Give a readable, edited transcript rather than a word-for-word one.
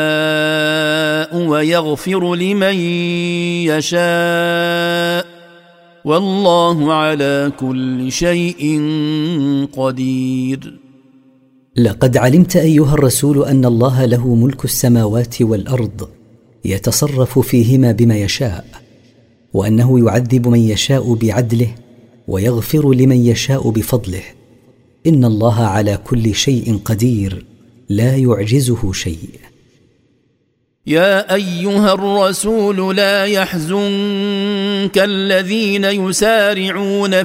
ويغفر لمن يشاء والله على كل شيء قدير. لقد علمت أيها الرسول أن الله له ملك السماوات والأرض يتصرف فيهما بما يشاء، وأنه يعذب من يشاء بعدله ويغفر لمن يشاء بفضله. إن الله على كل شيء قدير لا يعجزه شيء. يا أيها الرسول لا يحزنك الذين يسارعون